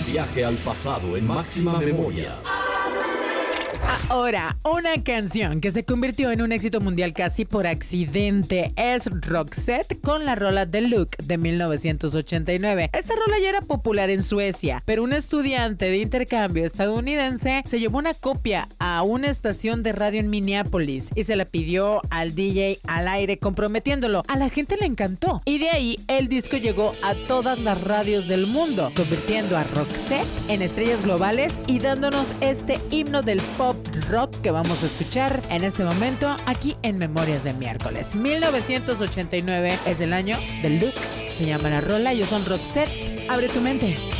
Viaje al pasado en máxima memoria. Ahora, una canción que se convirtió en un éxito mundial casi por accidente es Roxette con la rola The Look de 1989. Esta rola ya era popular en Suecia, pero un estudiante de intercambio estadounidense se llevó una copia a una estación de radio en Minneapolis y se la pidió al DJ al aire comprometiéndolo. A la gente le encantó y de ahí el disco llegó a todas las radios del mundo, convirtiendo a Roxette en estrellas globales y dándonos este himno del pop rock que vamos a escuchar en este momento aquí en Memorias de Miércoles. 1989 es el año del Look. Se llama la rola. Ellos son Roxette. Abre tu mente.